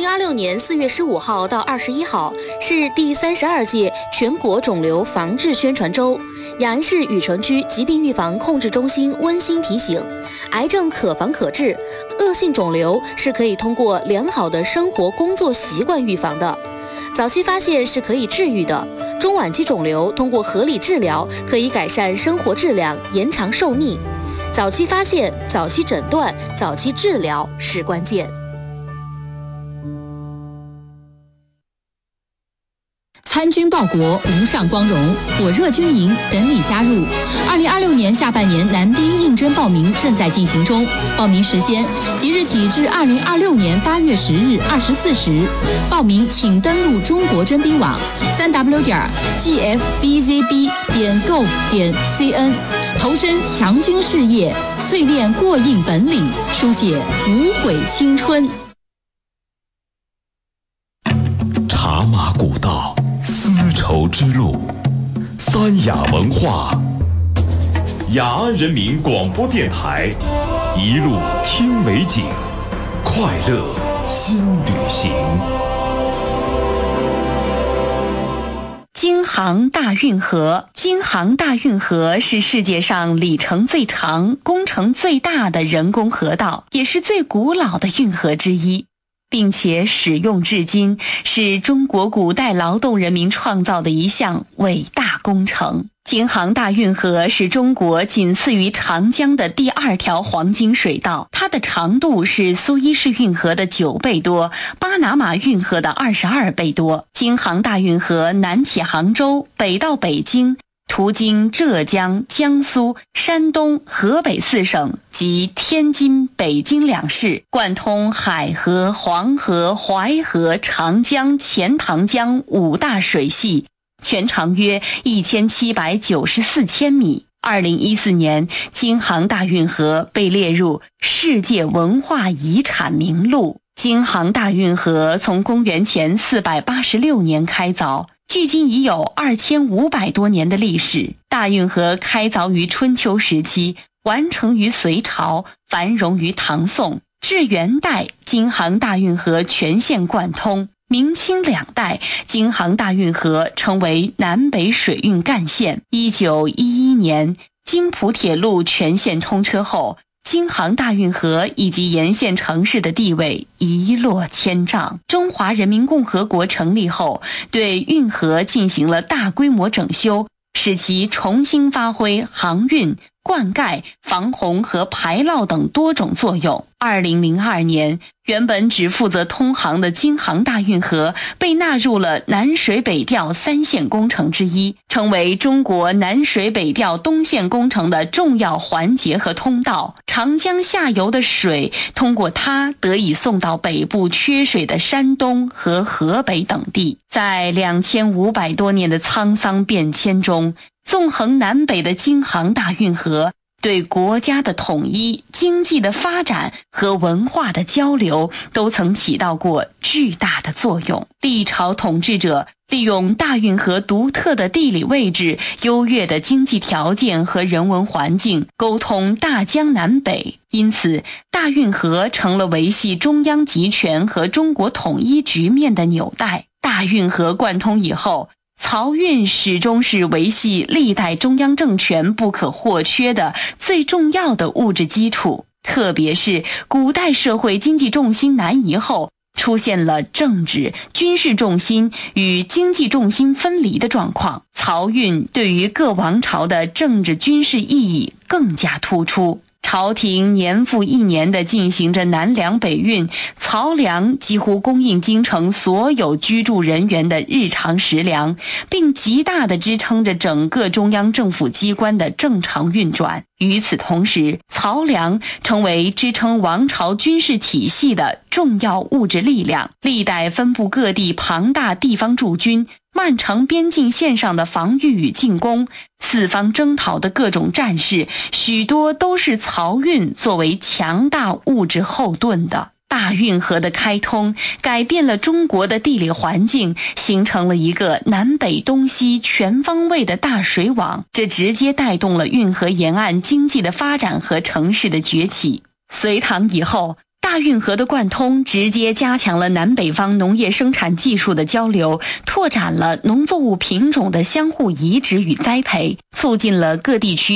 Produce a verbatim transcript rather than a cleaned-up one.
零二六年四月十五号到二十一号是第三十二届全国肿瘤防治宣传周。雅安市雨城区疾病预防控制中心温馨提醒：癌症可防可治，恶性肿瘤是可以通过良好的生活工作习惯预防的。早期发现是可以治愈的，中晚期肿瘤通过合理治疗可以改善生活质量，延长寿命。早期发现、早期诊断、早期治疗是关键。 参军报国，无上光荣，火热军营等你加入。二零二六年下半年男兵应征报名正在进行中，报名时间即日起至二零二六年八月十日二十四时。报名请登录中国征兵网三 w 点 g f b z b 点 gov 点 c n， 投身强军事业，淬炼过硬本领，书写无悔青春。 茶马古道，丝绸之路，三雅文化。雅安人民广播电台，一路听美景，快乐新旅行。 京杭大运河，京杭大运河是世界上里程最长、工程最大的人工河道，也是最古老的运河之一，并且使用至今，是中国古代劳动人民创造的一项伟大工程。京杭大运河是中国仅次于长江的第二条黄金水道，它的长度是苏伊士运河的九倍多，巴拿马运河的二十二倍多。京杭大运河南起杭州，北到北京，途经浙江、江苏、山东、河北四省及天津、北京两市，贯通海河、黄河、淮河、长江、钱塘江五大水系，全长约一千七百九十四千米。二零一四年，京杭大运河被列入世界文化遗产名录。京杭大运河从公元前四百八十六年开凿，距今已有二千五百多年的历史。大运河开凿于春秋时期，完成于隋朝，繁荣于唐宋。至元代，京杭大运河全线贯通。明清两代，京杭大运河成为南北水运干线。一九一一年，京蒲铁路全线通车后，京杭大运河以及沿线城市的地位一落千丈。中华人民共和国成立后，对运河进行了大规模整修，使其重新发挥航运、灌溉、防洪和排涝等多种作用。二零零二年，原本只负责通航的京杭大运河被纳入了南水北调三线工程之一，成为中国南水北调东线工程的重要环节和通道。长江下游的水通过它得以送到北部缺水的山东和河北等地。在两千五百多年的沧桑变迁中，纵横南北的京杭大运河对国家的统一、经济的发展和文化的交流都曾起到过巨大的作用。历朝统治者利用大运河独特的地理位置、优越的经济条件和人文环境，沟通大江南北，因此大运河成了维系中央集权和中国统一局面的纽带。大运河贯通以后，漕运始终是维系历代中央政权不可或缺的最重要的物质基础，特别是古代社会经济重心南移后，出现了政治、军事重心与经济重心分离的状况，漕运对于各王朝的政治军事意义更加突出。朝廷年复一年地进行着南粮北运，漕粮几乎供应京城所有居住人员的日常食粮，并极大地支撑着整个中央政府机关的正常运转。与此同时，漕粮成为支撑王朝军事体系的重要物质力量。历代分布各地庞大地方驻军，漫长边境线上的防御与进攻，四方征讨的各种战事，许多都是漕运作为强大物质后盾的。大运河的开通改变了中国的地理环境，形成了一个南北东西全方位的大水网，这直接带动了运河沿岸经济的发展和城市的崛起。隋唐以后， 大运河的贯通直接加强了南北方农业生产技术的交流，拓展了农作物品种的相互移植与栽培，促进了各地区